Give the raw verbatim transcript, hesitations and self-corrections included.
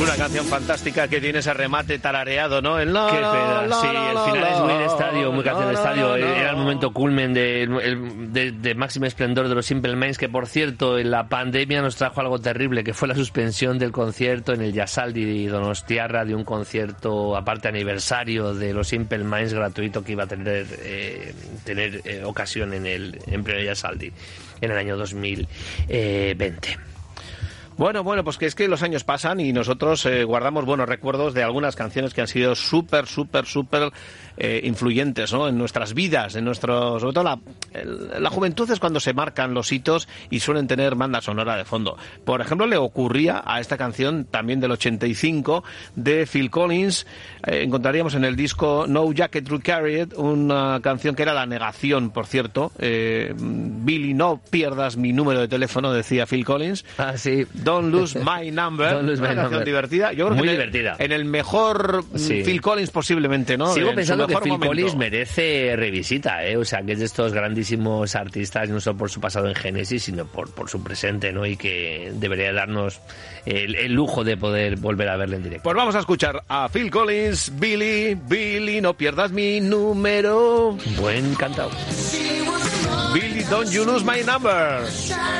una canción fantástica que tiene ese remate tarareado, ¿no? El no, Qué pena, no, sí, no, el no, final no, es muy de estadio, muy canción no, de no, estadio. no, no. Era el momento culmen de, el, de, de máximo esplendor de los Simple Minds, que por cierto, en la pandemia nos trajo algo terrible, que fue la suspensión del concierto en el Yasaldi Donostiarra, de un concierto, aparte aniversario de los Simple Minds, gratuito, que iba a tener, eh, tener eh, ocasión en el en pleno Yasaldi en el año dos mil veinte. Bueno, bueno, pues que es que los años pasan y nosotros eh, guardamos buenos recuerdos de algunas canciones que han sido súper, súper, súper eh, influyentes, ¿no? En nuestras vidas, en nuestro, sobre todo la, el, la juventud es cuando se marcan los hitos y suelen tener banda sonora de fondo. Por ejemplo, le ocurría a esta canción también del ochenta y cinco de Phil Collins. Eh, encontraríamos en el disco No Jacket Required una canción que era la negación, por cierto. Eh, Billy, no pierdas mi número de teléfono, decía Phil Collins. Ah, sí. Don't Lose My Number. Don't Lose Una My canción Number. divertida. Yo creo Muy que en divertida. El, en el mejor Sí. Phil Collins posiblemente, ¿no? Sigo En pensando su que mejor Phil momento. Collins merece revisita, ¿eh? O sea, que es de estos grandísimos artistas, no solo por su pasado en Genesis, sino por, por su presente, ¿no? Y que debería darnos el, el lujo de poder volver a verle en directo. Pues vamos a escuchar a Phil Collins, Billy, Billy, no pierdas mi número. Buen cantado. Billy, don't you lose my number.